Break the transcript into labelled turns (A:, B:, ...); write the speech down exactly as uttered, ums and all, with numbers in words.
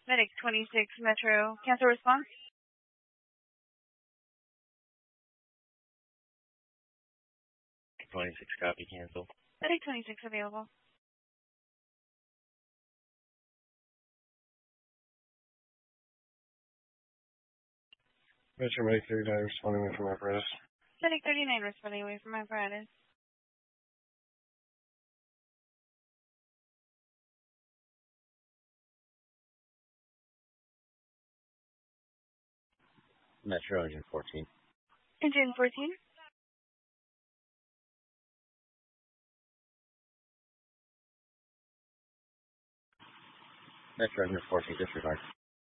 A: Medic twenty-six Metro. Cancel response.
B: twenty-six copy, cancel.
A: Medic twenty-six available.
C: Metro Medic thirty-nine responding away from apparatus.
A: Medic thirty-nine responding away from apparatus.
B: Metro engine fourteen.
A: Engine fourteen.
B: Metro engine fourteen, disregard.